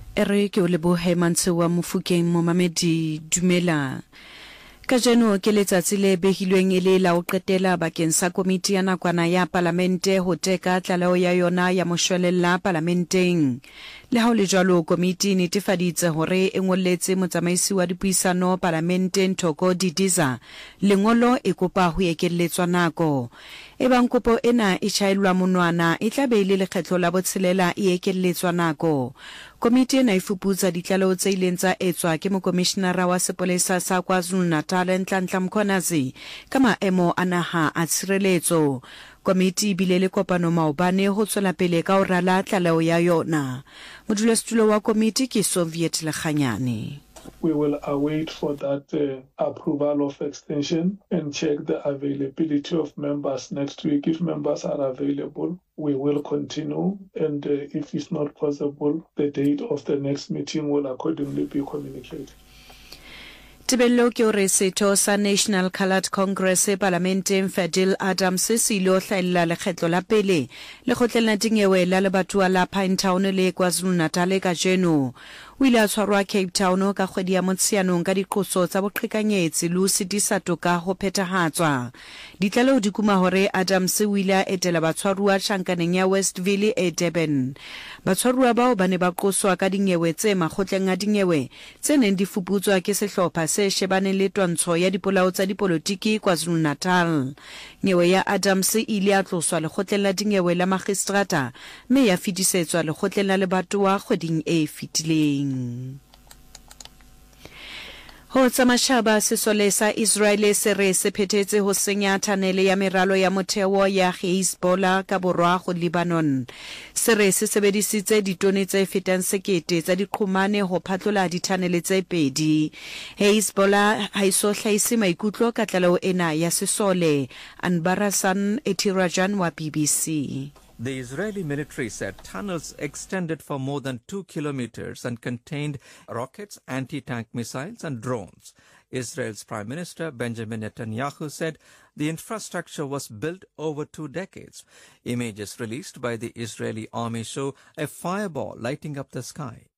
Ere ke o lebohe Mantswe wa Mofokeng Momamedi dumela. Kajeno ke letsatsi le behilweng e le la o qetela bakeng sa komiti ya nakwana ya Palamente ho teka tlaleho ya yona ya moshwelella Parlamenteng. Le ha o le jwalo, komiti netefaditse hore e ngolletse motsamaisi wa dipuisano Parlamenteng Thoko Didiza lengolo e kopa ho ekelletswa nako. Ebang kopo ena e tjhaelwa monwana e tla be le lekgetlo la botshelela e ekelletswa nako. Komiti ena e fuputsa ditlaleho tse ileng tsa etswa ke mokomishenara wa sepolesa sa KwaZulu-Natal Nhlanhla Mkhwanazi ka maemo a naha a tshireletso. Komiti bile le kopano maobane ho tswela pele ka ho rala tlaleho ya yona. Modulasetulo wa komiti ke Soviet Lekganyane. We will await for that approval of extension and check the availability of members next week. If members are available, we will continue, and if it's not possible, the date of the next meeting will accordingly be communicated. Tebello ke hore setho sa National Coloured Congress Parlamenteng Fadil Adams se ilo hlaella lekgetlo la pele le kgotleng la dinyewe la lebatowa la Pinetown le KwaZulu-Natal ka jeno. O ile a tshwarwa Cape Town ka kgwedi ya Motsheanong ka diqoso tsa boqhekanyetsi le ho sitisa toka ho phethahatswa. Ditlaleho di kuma hore Adams o ile a etela batshwaruwa tjhankaneng ya Westville e Durban. Batshwaruwa bao ba ne ba qoswa ka dinyewe tse makgotleng a dinyewe tse neng di fuputswa ke sehlopha se shebaneng le twantsho ya dipolao tsa dipolotiki KwaZulu-Natal. Nyewe ya Adams ile a tloswa lekgotleng la dinyewe la Magistrata mme ya fetisetswa lekgotleng la lebatowa kgweding e fetileng. Ho tsa mashaba sesole sa Israel se re se phethetse ho senya thanele ya meralo ya motheo ya Hezbollah ka borwa go Lebanon. Se re se sebedisitse ditone tse fetang 1,000 tsa diqhumane ho phatlola dithanele tse pedi. Hezbollah ha iso hlaise maikutlo ka tlaleho ena ya sesole. Anbarasan Etirajan wa BBC. The Israeli military said tunnels extended for more than 2 kilometers and contained rockets, anti-tank missiles and drones. Israel's Prime Minister Benjamin Netanyahu said the infrastructure was built over 2 decades. Images released by the Israeli army show a fireball lighting up the sky.